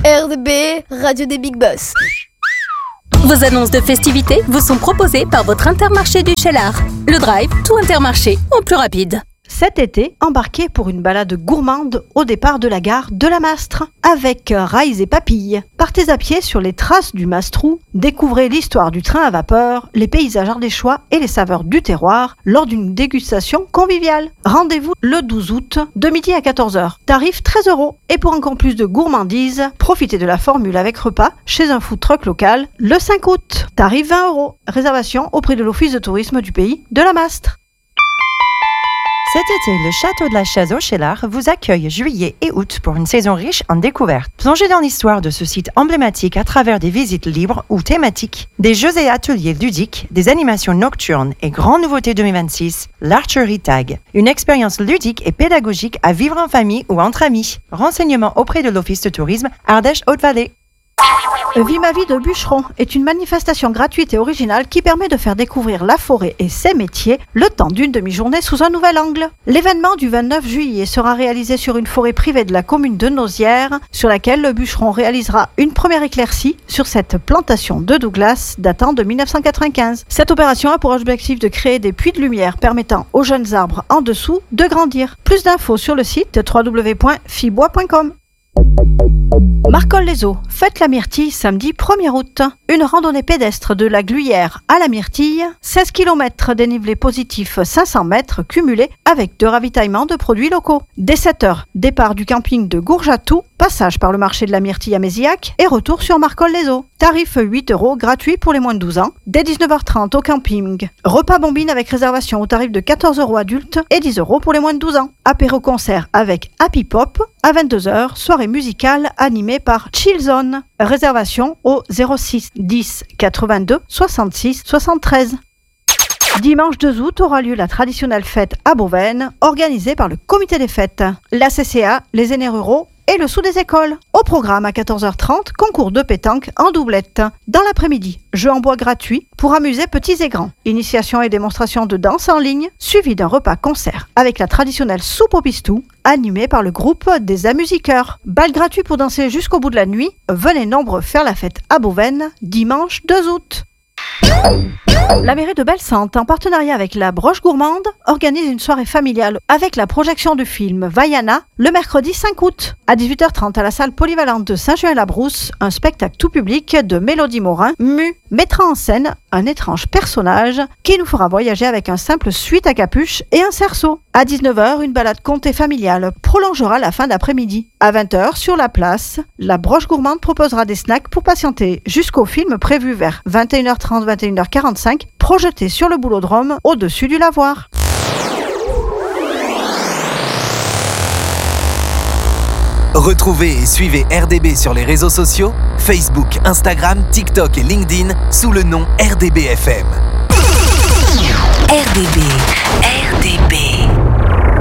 RDB, Radio des Big Boss. Vos annonces de festivités vous sont proposées par votre Intermarché du Cheylard. Le Drive, tout Intermarché, en plus rapide. Cet été, embarquez pour une balade gourmande au départ de la gare de la Mastre avec rails et papilles. Partez à pied sur les traces du Mastrou, découvrez l'histoire du train à vapeur, les paysages ardéchois et les saveurs du terroir lors d'une dégustation conviviale. Rendez-vous le 12 août de midi à 14h. Tarif 13 €. Et pour encore plus de gourmandise, profitez de la formule avec repas chez un food truck local le 5 août. Tarif 20 €. Réservation auprès de l'Office de tourisme du pays de la Mastre. Cet été, le Château de la Chaise au Cheylard vous accueille juillet et août pour une saison riche en découvertes. Plongez dans l'histoire de ce site emblématique à travers des visites libres ou thématiques, des jeux et ateliers ludiques, des animations nocturnes et grande nouveauté 2026, l'Archery Tag. Une expérience ludique et pédagogique à vivre en famille ou entre amis. Renseignements auprès de l'Office de tourisme Ardèche-Haute-Vallée. Vie ma vie de bûcheron est une manifestation gratuite et originale qui permet de faire découvrir la forêt et ses métiers le temps d'une demi-journée sous un nouvel angle. L'événement du 29 juillet sera réalisé sur une forêt privée de la commune de Nauzières, sur laquelle le bûcheron réalisera une première éclaircie sur cette plantation de Douglas datant de 1995. Cette opération a pour objectif de créer des puits de lumière permettant aux jeunes arbres en dessous de grandir. Plus d'infos sur le site www.fibois.com. Marcol-les-Eaux, fête la Myrtille samedi 1er août. Une randonnée pédestre de la Gluyère à la Myrtille, 16 km dénivelé positif 500 mètres cumulés avec de ravitaillement de produits locaux. Dès 7h, départ du camping de Gourjatou, passage par le marché de la Myrtille à Mézillac et retour sur Marcol-les-Eaux. Tarif 8 € gratuit pour les moins de 12 ans. Dès 19h30 au camping. Repas bombine avec réservation au tarif de 14 € adultes et 10 € pour les moins de 12 ans. Apéro-concert avec Happy Pop à 22h, soirée musicale animée par Chillzone. Réservation au 06 10 82 66 73. Dimanche 2 août aura lieu la traditionnelle fête à Beauvaigne, organisée par le comité des fêtes, la CCA, les aînés ruraux et le sou des écoles. Au programme à 14h30, concours de pétanque en doublette. Dans l'après-midi, jeux en bois gratuits pour amuser petits et grands. Initiation et démonstration de danse en ligne, suivi d'un repas-concert avec la traditionnelle soupe au pistou, animée par le groupe des Amusiqueurs. Bal gratuit pour danser jusqu'au bout de la nuit. Venez nombreux faire la fête à Beauvaigne, dimanche 2 août. La mairie de Belsantes, en partenariat avec la Broche Gourmande, organise une soirée familiale avec la projection du film Vaiana le mercredi 5 août. À 18h30 à la salle polyvalente de Saint-Jean-la-Brousse, un spectacle tout public de Mélodie Morin, Mu, mettra en scène un étrange personnage qui nous fera voyager avec un simple suite à capuche et un cerceau. À 19h, une balade conte familiale prolongera la fin d'après-midi. À 20h, sur la place, la Broche Gourmande proposera des snacks pour patienter jusqu'au film prévu vers 21h30, 21h45, projeté sur le boulodrome au-dessus du lavoir. Retrouvez et suivez RDB sur les réseaux sociaux, Facebook, Instagram, TikTok et LinkedIn sous le nom RDB FM. RDB.